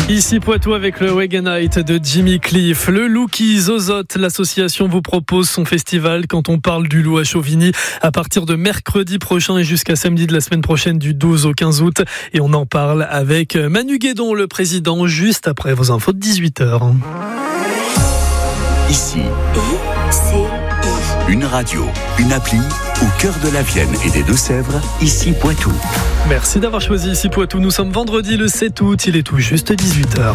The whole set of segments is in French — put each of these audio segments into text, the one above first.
Ici Poitou avec le Reggae Night de Jimmy Cliff. Le Louki Zozote, l'association vous propose son festival Quand on parle du loup à Chauvigny à partir de mercredi prochain et jusqu'à samedi de la semaine prochaine du 12 au 15 août. Et on en parle avec Manu Guédon, le président, juste après vos infos de 18h. Ici, une radio, une appli au cœur de la Vienne et des Deux-Sèvres, ici Poitou. Merci d'avoir choisi ici Poitou. Nous sommes vendredi le 7 août, il est tout juste 18h.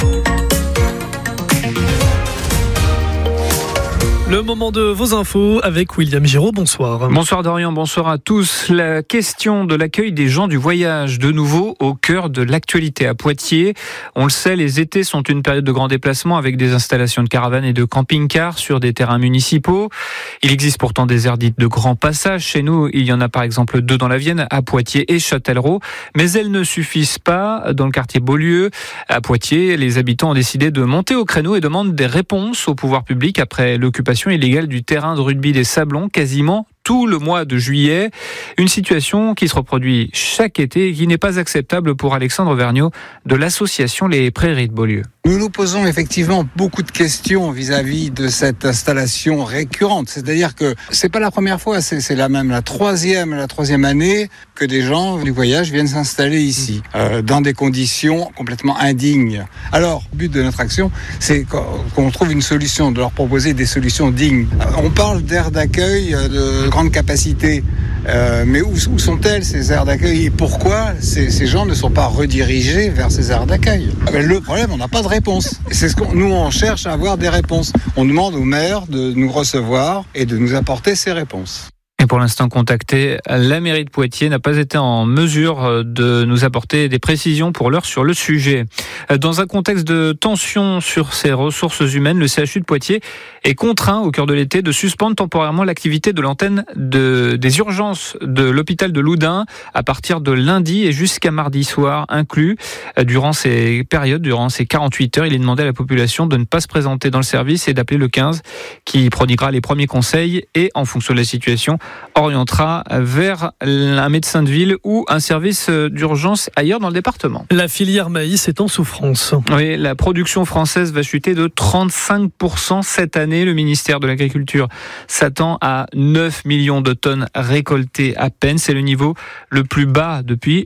Le moment de vos infos avec William Giraud, bonsoir. Bonsoir Dorian, bonsoir à tous. La question de l'accueil des gens du voyage, de nouveau au cœur de l'actualité à Poitiers. On le sait, les étés sont une période de grand déplacement avec des installations de caravanes et de camping-cars sur des terrains municipaux. Il existe pourtant des aires dites de grand passage. Chez nous, il y en a par exemple 2 dans la Vienne, à Poitiers et Châtellerault. Mais elles ne suffisent pas. Dans le quartier Beaulieu, à Poitiers, les habitants ont décidé de monter au créneau et demandent des réponses au pouvoir public après l'occupation illégale du terrain de rugby des Sablons, quasiment tout le mois de juillet. Une situation qui se reproduit chaque été et qui n'est pas acceptable pour Alexandre Vergniaud de l'association Les Prairies de Beaulieu. Nous nous posons effectivement beaucoup de questions vis-à-vis de cette installation récurrente. C'est-à-dire que c'est pas la première fois, c'est même la troisième année que des gens du voyage viennent s'installer ici, dans des conditions complètement indignes. Alors, le but de notre action, c'est qu'on trouve une solution, de leur proposer des solutions dignes. On parle d'aires d'accueil de grande capacité, mais où sont-elles ces aires d'accueil et pourquoi ces gens ne sont pas redirigés vers ces aires d'accueil? Le problème, on n'a pas de réponse. C'est nous on cherche à avoir des réponses. On demande au maire de nous recevoir et de nous apporter ces réponses. Et pour l'instant contacté, la mairie de Poitiers n'a pas été en mesure de nous apporter des précisions pour l'heure sur le sujet. Dans un contexte de tension sur ses ressources humaines, le CHU de Poitiers est contraint au cœur de l'été de suspendre temporairement l'activité de l'antenne des urgences de l'hôpital de Loudun à partir de lundi et jusqu'à mardi soir inclus. Durant ces périodes, durant ces 48 heures, il est demandé à la population de ne pas se présenter dans le service et d'appeler le 15 qui prodiguera les premiers conseils et en fonction de la situation orientera vers un médecin de ville ou un service d'urgence ailleurs dans le département. La filière maïs est en souffrance. Oui, la production française va chuter de 35% cette année. Le ministère de l'Agriculture s'attend à 9 millions de tonnes récoltées à peine. C'est le niveau le plus bas depuis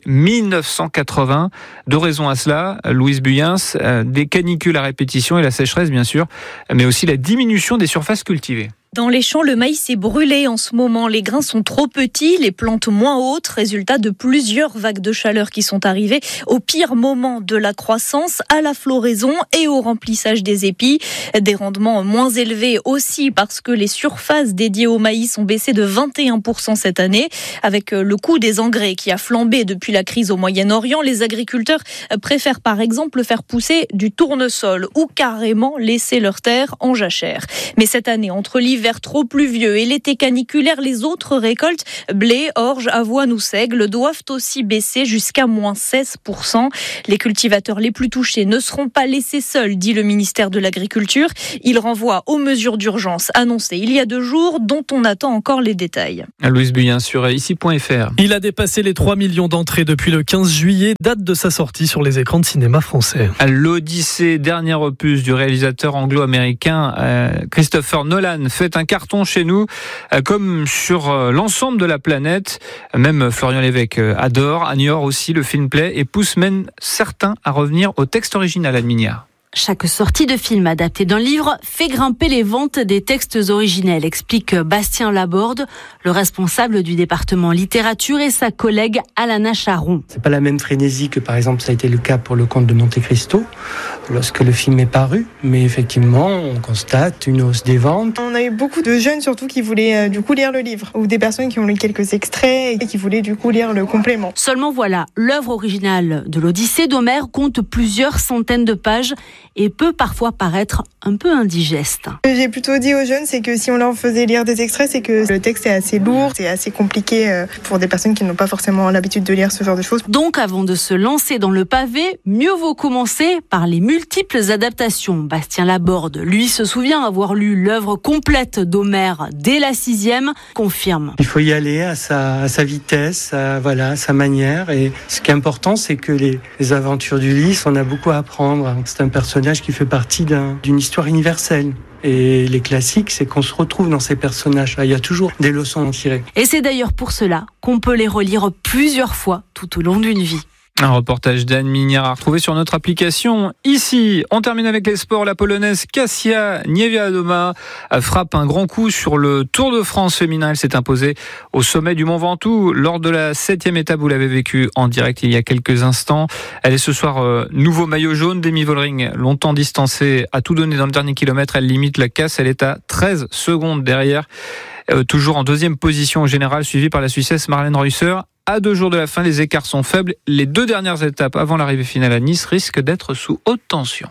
1980. 2 raisons à cela, Louise Buyens, des canicules à répétition et la sécheresse bien sûr, mais aussi la diminution des surfaces cultivées. Dans les champs, le maïs est brûlé en ce moment. Les grains sont trop petits, les plantes moins hautes, résultat de plusieurs vagues de chaleur qui sont arrivées au pire moment de la croissance, à la floraison et au remplissage des épis. Des rendements moins élevés aussi parce que les surfaces dédiées au maïs ont baissé de 21% cette année. Avec le coût des engrais qui a flambé depuis la crise au Moyen-Orient, les agriculteurs préfèrent par exemple faire pousser du tournesol ou carrément laisser leurs terres en jachère. Mais cette année, entre l'hiver trop pluvieux et l'été caniculaire, les autres récoltes, blé, orge, avoine ou seigle, doivent aussi baisser jusqu'à moins 16%. Les cultivateurs les plus touchés ne seront pas laissés seuls, dit le ministère de l'Agriculture. Il renvoie aux mesures d'urgence annoncées il y a 2 jours, dont on attend encore les détails. Louise Buyens sur ici.fr. Il a dépassé les 3 millions d'entrées depuis le 15 juillet, date de sa sortie sur les écrans de cinéma français. L'Odyssée, dernier opus du réalisateur anglo-américain Christopher Nolan, fait un carton chez nous, comme sur l'ensemble de la planète. Même Florian Lévesque adore, ignore aussi le film plaît et pousse même certains à revenir au texte original, Anne Mignard. Chaque sortie de film adapté d'un livre fait grimper les ventes des textes originels, explique Bastien Laborde, le responsable du département littérature, et sa collègue Alana Charon. C'est pas la même frénésie que par exemple ça a été le cas pour Le Comte de Monte Cristo lorsque le film est paru, mais effectivement on constate une hausse des ventes. On a eu beaucoup de jeunes surtout qui voulaient du coup lire le livre, ou des personnes qui ont lu quelques extraits et qui voulaient du coup lire le complément. Seulement voilà, l'œuvre originale de l'Odyssée d'Homère compte plusieurs centaines de pages et peut parfois paraître un peu indigeste. J'ai plutôt dit aux jeunes, c'est que si on leur faisait lire des extraits, c'est que le texte est assez lourd, c'est assez compliqué pour des personnes qui n'ont pas forcément l'habitude de lire ce genre de choses. Donc avant de se lancer dans le pavé, mieux vaut commencer par les multiples adaptations. Bastien Laborde, lui, se souvient avoir lu l'œuvre complète d'Homère dès la 6e, confirme. Il faut y aller à sa vitesse, à sa manière. Et ce qui est important, c'est que les aventures d'Ulysse, on a beaucoup à apprendre. C'est un personnage qui fait partie d'une histoire universelle. Et les classiques, c'est qu'on se retrouve dans ces personnages. Il y a toujours des leçons à tirer. Et c'est d'ailleurs pour cela qu'on peut les relire plusieurs fois tout au long d'une vie. Un reportage d'Anne Minière à retrouver sur notre application. Ici, on termine avec les sports. La Polonaise Kasia Niewiadoma frappe un grand coup sur le Tour de France féminin. Elle s'est imposée au sommet du Mont Ventoux lors de la 7e étape. Vous l'avez vécu en direct il y a quelques instants. Elle est ce soir nouveau maillot jaune. Demi Vollering, longtemps distancée, a tout donné dans le dernier kilomètre. Elle limite la casse. Elle est à 13 secondes derrière. Toujours en deuxième position au général, suivie par la Suissesse Marlène Reusser. À 2 jours de la fin, les écarts sont faibles. Les 2 dernières étapes avant l'arrivée finale à Nice risquent d'être sous haute tension.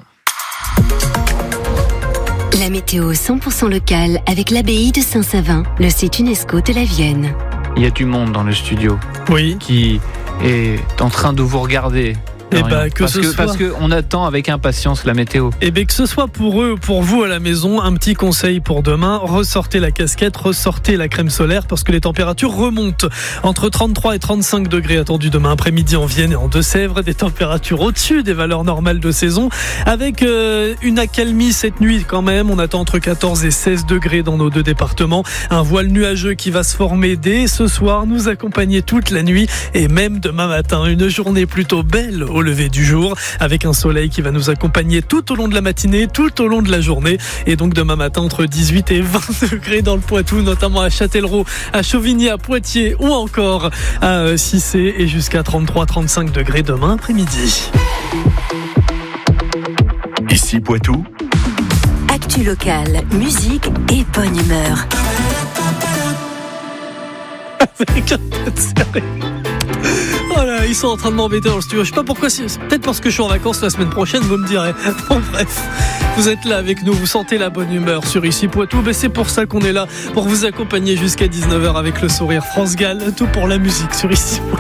La météo 100% locale avec l'abbaye de Saint-Savin, le site UNESCO de la Vienne. Il y a du monde dans le studio qui est en train de vous regarder. Parce qu'on attend avec impatience la météo. Et bien que ce soit pour eux ou pour vous à la maison, un petit conseil pour demain, ressortez la casquette, ressortez la crème solaire parce que les températures remontent. Entre 33 et 35 degrés attendus demain après-midi en Vienne et en Deux-Sèvres, des températures au-dessus des valeurs normales de saison, avec une accalmie cette nuit quand même. On attend entre 14 et 16 degrés dans nos 2 départements. Un voile nuageux qui va se former dès ce soir, nous accompagner toute la nuit et même demain matin. Une journée plutôt belle au lever du jour, avec un soleil qui va nous accompagner tout au long de la matinée, tout au long de la journée. Et donc demain matin, entre 18 et 20 degrés dans le Poitou, notamment à Châtellerault, à Chauvigny, à Poitiers ou encore à Cissé, et jusqu'à 33-35 degrés demain après-midi. Ici Poitou. Actu locale, musique et bonne humeur. Avec un peu de sérieux. Oh là, ils sont en train de m'embêter dans le studio. Je sais pas pourquoi, c'est peut-être parce que je suis en vacances la semaine prochaine, vous me direz. Bon bref, vous êtes là avec nous, vous sentez la bonne humeur sur Ici Poitou. Mais c'est pour ça qu'on est là, pour vous accompagner jusqu'à 19h avec le sourire France Gall. Tout pour la musique sur Ici Poitou.